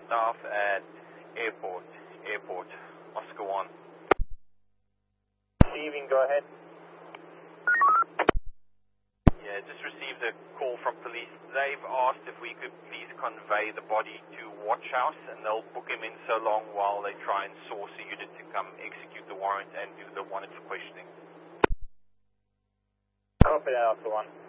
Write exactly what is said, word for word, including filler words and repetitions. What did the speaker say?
staff at airport. Airport. Oscar one. Receiving, go ahead. Yeah, just received a call from police. They've asked if we could please convey the body to Watch House, and they'll book him in so long while they try and source a unit to come execute the warrant and do the wanted for questioning. Copy that, Oscar one.